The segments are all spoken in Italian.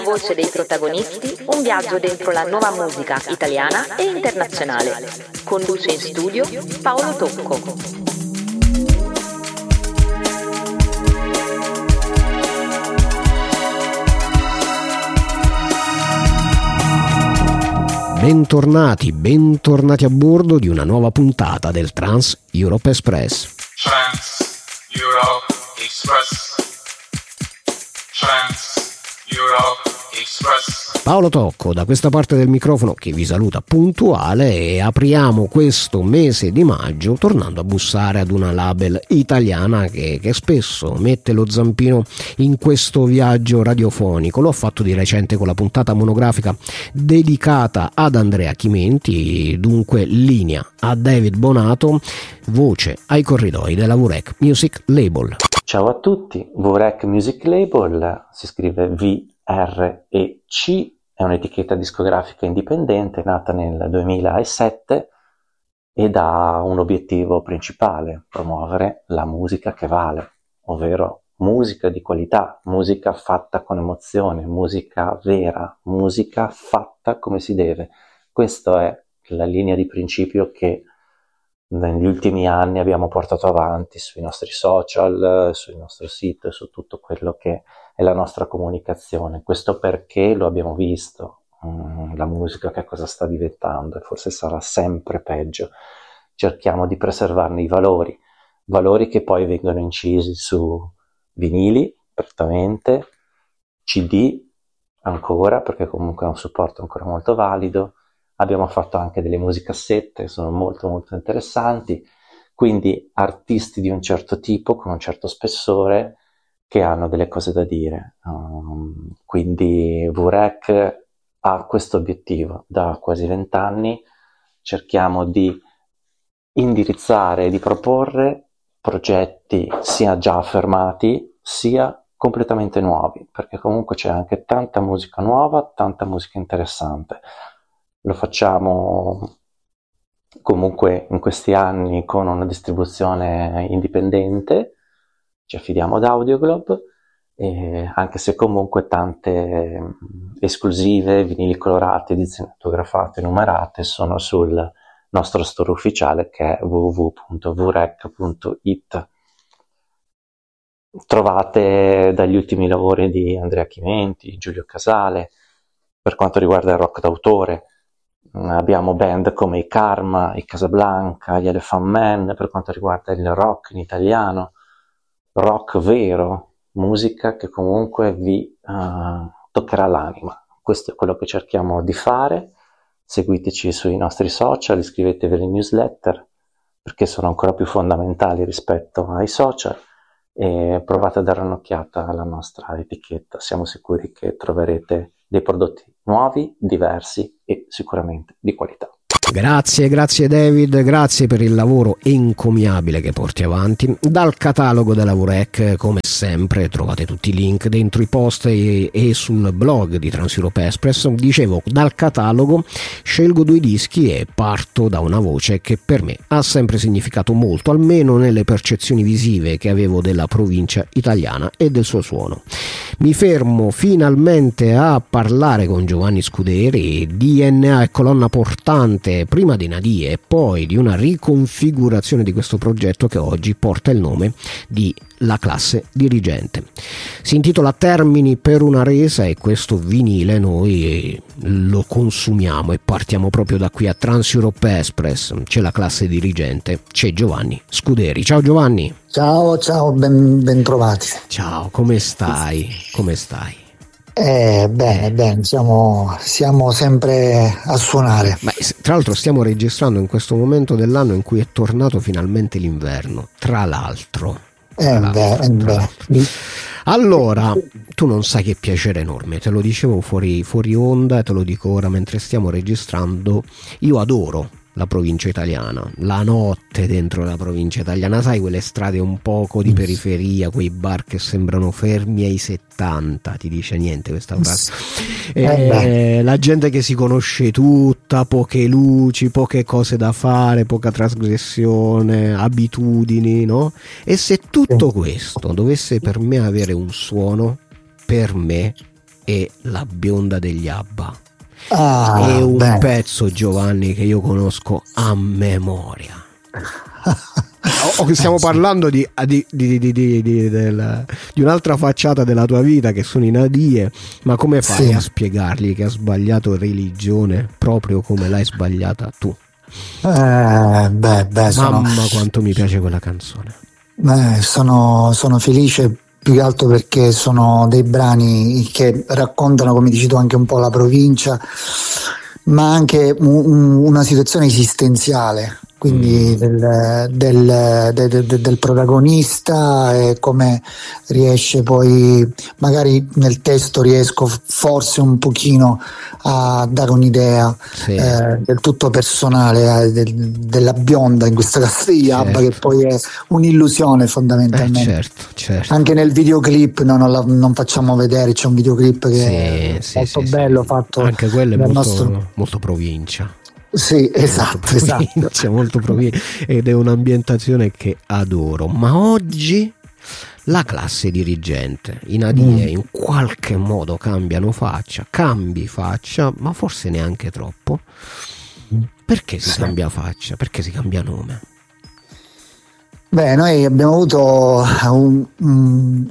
Voce dei protagonisti, un viaggio dentro la nuova musica italiana e internazionale. Conduce in studio Paolo Tocco. Bentornati a bordo di una nuova puntata del Trans Europe Express. Trans Europe Express. Trans Europe Express. Paolo Tocco da questa parte del microfono che vi saluta puntuale, e apriamo questo mese di maggio tornando a bussare ad una label italiana che spesso mette lo zampino in questo viaggio radiofonico. L'ho fatto di recente con la puntata monografica dedicata ad Andrea Chimenti, dunque linea a David Bonato, voce ai corridoi della VREC Music Label. Ciao a tutti, VREC Music Label si scrive VREC, è un'etichetta discografica indipendente nata nel 2007 ed ha un obiettivo principale: promuovere la musica che vale, ovvero musica di qualità, musica fatta con emozione, musica vera, musica fatta come si deve. Questa è la linea di principio che negli ultimi anni abbiamo portato avanti sui nostri social, sul nostro sito, su tutto quello che è la nostra comunicazione. Questo perché lo abbiamo visto, la musica che cosa sta diventando, e forse sarà sempre peggio. Cerchiamo di preservarne i valori che poi vengono incisi su vinili, prettamente, CD ancora, perché comunque è un supporto ancora molto valido. Abbiamo fatto anche delle musicassette, sono molto molto interessanti, quindi artisti di un certo tipo, con un certo spessore, che hanno delle cose da dire. Quindi VREC ha questo obiettivo da quasi 20 anni. Cerchiamo di indirizzare e di proporre progetti sia già affermati sia completamente nuovi, perché comunque c'è anche tanta musica nuova, tanta musica interessante. Lo facciamo comunque in questi anni con una distribuzione indipendente, ci affidiamo ad Audioglobe, anche se comunque tante esclusive, vinili colorati, edizioni autografate, numerate sono sul nostro store ufficiale, che è www.vrec.it. Trovate dagli ultimi lavori di Andrea Chimenti, Giulio Casale. Per quanto riguarda il rock d'autore, abbiamo band come i Karma, i Casablanca, gli Elephant Man. Per quanto riguarda il rock in italiano, rock vero, musica che comunque vi toccherà l'anima. Questo è quello che cerchiamo di fare. Seguiteci sui nostri social, iscrivetevi alle newsletter, perché sono ancora più fondamentali rispetto ai social, e provate a dare un'occhiata alla nostra etichetta. Siamo sicuri che troverete dei prodotti nuovi, diversi e sicuramente di qualità. Grazie David, grazie per il lavoro encomiabile che porti avanti. Dal catalogo della VREC, come sempre, trovate tutti i link dentro i post e sul blog di Trans Europe Express. Dicevo, dal catalogo scelgo 2 dischi e parto da una voce che per me ha sempre significato molto, almeno nelle percezioni visive che avevo della provincia italiana e del suo suono. Mi fermo finalmente a parlare con Giovanni Scuderi. DNA è colonna portante prima di Nadia e poi di una riconfigurazione di questo progetto che oggi porta il nome di La Classe Dirigente. Si intitola Termini per una resa, e questo vinile noi lo consumiamo e partiamo proprio da qui a Trans Europe Express. C'è La Classe Dirigente, c'è Giovanni Scuderi. Ciao Giovanni. Ciao, ben trovati. Ciao, come stai? Bene, siamo sempre a suonare. Ma, tra l'altro stiamo registrando in questo momento dell'anno in cui è tornato finalmente l'inverno, tra l'altro. Allora, tu non sai che piacere enorme, te lo dicevo fuori onda e te lo dico ora mentre stiamo registrando. Io adoro la provincia italiana, la notte dentro la provincia italiana, sai, quelle strade un poco di periferia, quei bar che sembrano fermi ai 70, ti dice niente questa frase? La gente che si conosce tutta, poche luci, poche cose da fare, poca trasgressione, abitudini, no? E se tutto questo dovesse per me avere un suono, per me e La bionda degli Abba. È un pezzo, Giovanni, che io conosco a memoria. Stiamo parlando di un'altra facciata della tua vita, che sono i Nadie, ma come fai a spiegargli che ha sbagliato religione proprio come l'hai sbagliata tu? Mamma, quanto mi piace quella canzone. Sono felice, più che altro perché sono dei brani che raccontano, come dici tu, anche un po' la provincia, ma anche una situazione esistenziale, quindi del protagonista, e come riesce poi, magari nel testo riesco forse un pochino a dare un'idea del tutto personale della bionda, in questo caso di Abba, che poi è un'illusione fondamentalmente. Certo. Anche nel videoclip non facciamo vedere, c'è un videoclip che è molto bello, fatto anche quello è molto provincia. Sì, esatto. Molto provincia, ed è un'ambientazione che adoro. Ma oggi la classe dirigente, i Nadie, in qualche modo cambi faccia, ma forse neanche troppo. Perché si cambia faccia? Perché si cambia nome? Beh, noi abbiamo avuto un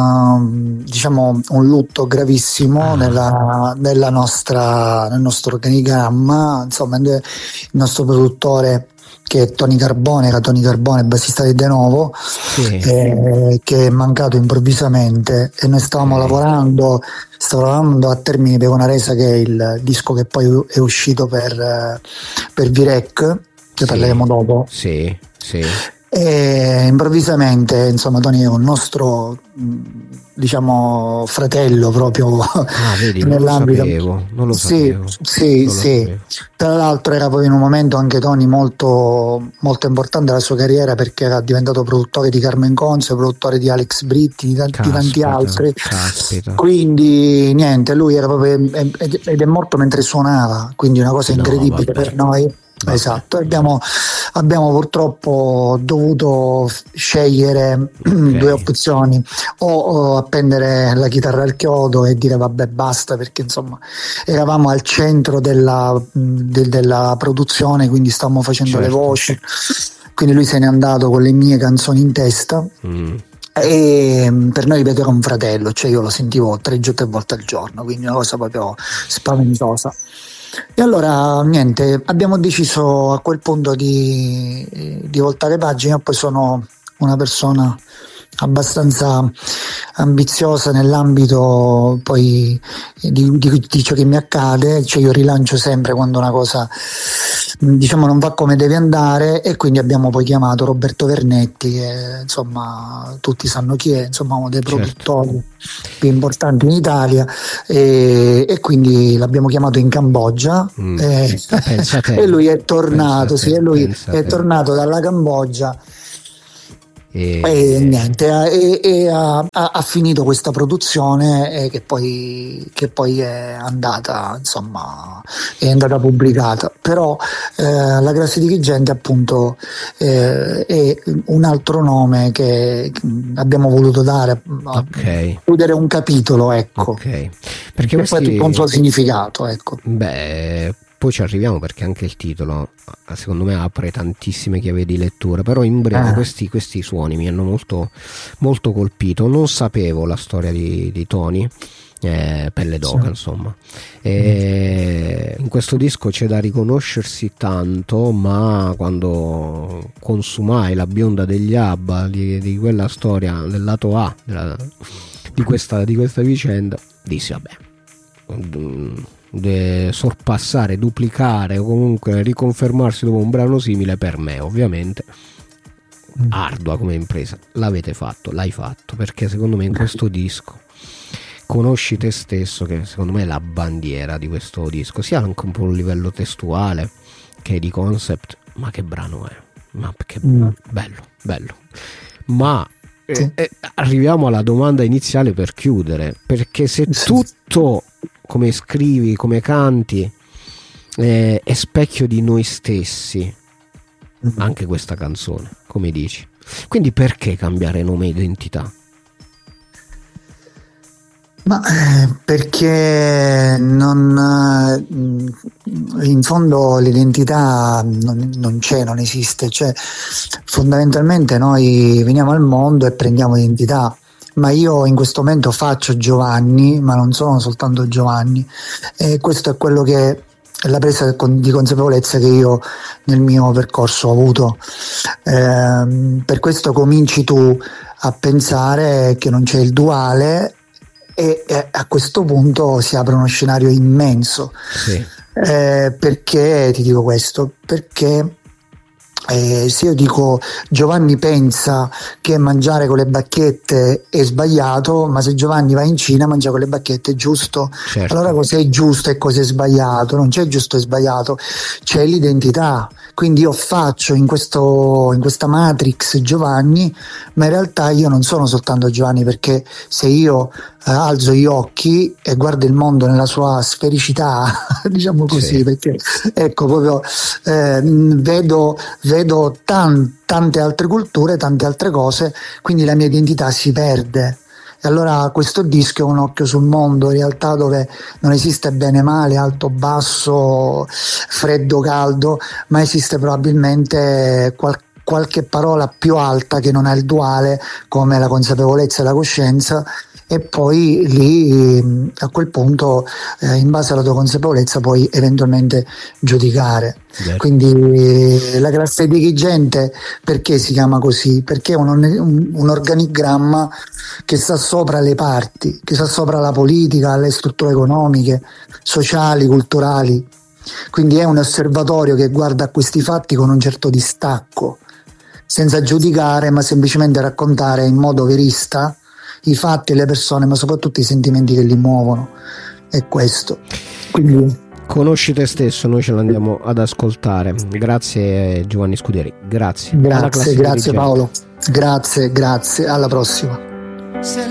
lutto gravissimo nel nostro organigramma. Insomma, il nostro produttore, che è Tony Carbone, bassista di De Novo, che è mancato improvvisamente, e noi stavamo lavorando a termine Pecorona Resa, che è il disco che poi è uscito per Virec, che parleremo dopo. Sì. E improvvisamente, insomma, Tony è un nostro fratello proprio, nell'ambito. Non lo sapevo. Sì. Tra l'altro era poi in un momento anche Tony molto, molto importante della sua carriera, perché era diventato produttore di Carmen Conce, produttore di Alex Britti, di tanti altri. Quindi niente, lui era proprio, ed è morto mentre suonava, quindi una cosa incredibile per noi. Esatto, abbiamo purtroppo dovuto scegliere due opzioni: o appendere la chitarra al chiodo e dire vabbè basta, perché insomma eravamo al centro della produzione, quindi stavamo facendo le voci, quindi lui se n'è andato con le mie canzoni in testa. E per noi, ripeto, era un fratello, cioè io lo sentivo 3 volte al giorno, quindi una cosa proprio spaventosa. E allora niente, abbiamo deciso a quel punto di voltare pagina. Poi sono una persona abbastanza ambiziosa nell'ambito poi di ciò che mi accade, cioè io rilancio sempre quando una cosa non va come deve andare, e quindi abbiamo poi chiamato Roberto Vernetti, che insomma tutti sanno chi è, insomma uno dei produttori più importanti in Italia, e quindi l'abbiamo chiamato in Cambogia, e lui è tornato, è tornato dalla Cambogia. E niente, ha finito questa produzione, che poi è andata pubblicata. Però la classe dirigente, appunto, è un altro nome che abbiamo voluto dare a chiudere un capitolo, ecco, perché poi ha tutto un suo significato, ecco. Poi ci arriviamo, perché anche il titolo secondo me apre tantissime chiavi di lettura. Però in breve questi suoni mi hanno molto, molto colpito. Non sapevo la storia di Tony, Pelle d'Oca, insomma. In questo disco c'è da riconoscersi tanto, ma quando consumai La bionda degli Abba, di quella storia del lato A di questa vicenda, dissi vabbè, sorpassare, duplicare o comunque riconfermarsi dopo un brano simile, per me ovviamente ardua come impresa. L'hai fatto, perché secondo me in questo disco Conosci te stesso, che secondo me è la bandiera di questo disco, sia anche un po' a livello testuale che di concept. Ma che brano è, ma che bello. Ma arriviamo alla domanda iniziale per chiudere, perché se tutto come scrivi, come canti, è specchio di noi stessi, anche questa canzone, come dici, quindi perché cambiare nome e identità? Ma perché non, in fondo l'identità non c'è, non esiste, cioè fondamentalmente noi veniamo al mondo e prendiamo identità, ma io in questo momento faccio Giovanni, ma non sono soltanto Giovanni, e questo è quello che è la presa di consapevolezza che io nel mio percorso ho avuto. Per questo cominci tu a pensare che non c'è il duale, e a questo punto si apre uno scenario immenso. Sì. Perché ti dico questo? Perché se io dico Giovanni pensa che mangiare con le bacchette è sbagliato, ma se Giovanni va in Cina mangia con le bacchette è giusto. Certo. Allora cos'è giusto e cos'è sbagliato? Non c'è giusto e sbagliato, c'è l'identità. Quindi io faccio in questa matrix Giovanni, ma in realtà io non sono soltanto Giovanni, perché se io alzo gli occhi e guardo il mondo nella sua sfericità, diciamo così, sì. Perché ecco proprio vedo tante altre culture, tante altre cose, quindi la mia identità si perde. E allora questo disco è un occhio sul mondo, in realtà, dove non esiste bene male, alto basso, freddo caldo, ma esiste probabilmente qualche parola più alta che non ha il duale, come la consapevolezza e la coscienza, e poi lì a quel punto in base alla tua consapevolezza puoi eventualmente giudicare. Quindi la classe dirigente perché si chiama così? Perché è un organigramma che sta sopra le parti, che sta sopra la politica, le strutture economiche, sociali, culturali. Quindi è un osservatorio che guarda a questi fatti con un certo distacco, senza giudicare, ma semplicemente raccontare in modo verista i fatti e le persone, ma soprattutto i sentimenti che li muovono. È questo. Quindi conosci te stesso, noi ce l'andiamo ad ascoltare. Grazie Giovanni Scuderi, grazie Paolo, grazie, alla prossima.